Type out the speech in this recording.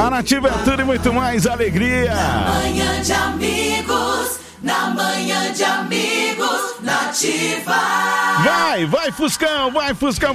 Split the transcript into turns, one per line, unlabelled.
A Nativa é tudo e muito mais alegria.
Na manhã de amigos, na manhã de amigos, Nativa.
Vai Fuscão,